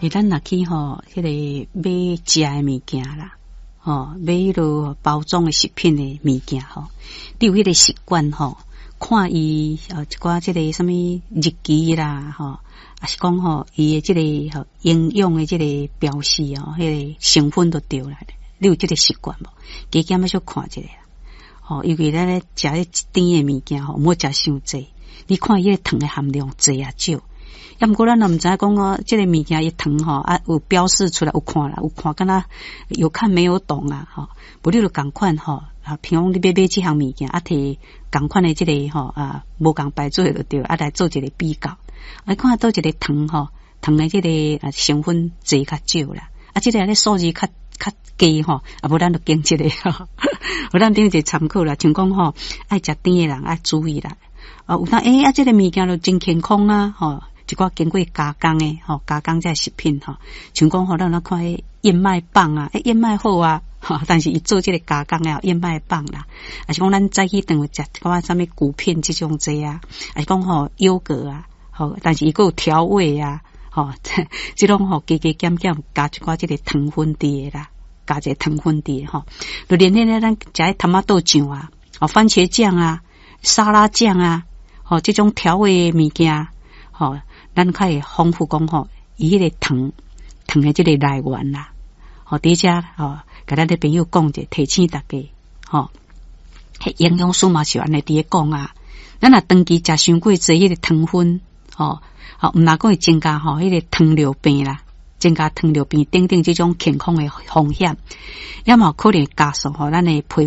咱若去吼，迄个买食诶物件啦，吼，买迄落包装诶食品诶物件吼，你有迄个习惯吼，看伊一寡即个什么日期啦，吼，还是讲吼伊诶即个吼营养诶即个标示哦，迄个成分都对啦。你有即个习惯无？加减要小看一下啦。吼，尤其咱咧食迄一甜诶物件吼，莫食伤济。你看伊迄个糖诶含量济啊少。要毋过咱若毋知影讲哦，即个物件伊糖吼啊有标示出来，有看啦，有看敢若有看没有懂啊，吼，无你就共款吼啊，譬如你要买即项物件啊，摕共款诶即个吼啊，无共摆做就对，啊来做一个比较，啊看倒一个糖吼，糖诶即个成分济较少啦，啊即个咧数字较低吼，啊无咱就拣即个吼，有咱顶一个参考啦，像讲吼爱食甜诶人爱注意啦，啊有当啊即个物件就真健康啊，吼。一寡经过加工诶，吼加工这食品吼，像讲吼，咱看迄燕麦棒啊，燕麦好啊，吼，但是伊做这个加工诶燕麦棒啦，还是讲咱早起顿有食寡啥物谷片这种济啊，还是讲吼优格啊，吼，但是伊个有调味啊，吼，这种吼加减加一寡这个糖分伫诶啦，加一个糖分伫诶吼，就连迄个咱食迄头仔豆酱啊，哦番茄酱啊，沙拉酱啊，吼这种调味诶物件，吼。咱较会丰富讲吼，伊迄个糖诶即个来源啦，吼，伫遮吼，甲咱的朋友讲者，提醒大家，吼，迄营养素嘛是安尼伫咧讲啊。咱若长期食伤过济迄个糖分，吼，毋若讲会增加吼迄个糖尿病啦，增加糖尿病等等即种健康诶风险，也嘛可能加速吼咱诶皮